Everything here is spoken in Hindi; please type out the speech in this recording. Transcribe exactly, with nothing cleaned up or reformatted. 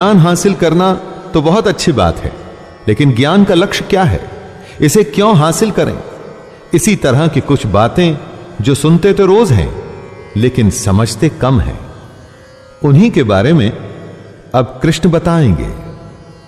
ज्ञान हासिल करना तो बहुत अच्छी बात है, लेकिन ज्ञान का लक्ष्य क्या है, इसे क्यों हासिल करें? इसी तरह की कुछ बातें जो सुनते तो रोज हैं लेकिन समझते कम हैं, उन्हीं के बारे में अब कृष्ण बताएंगे।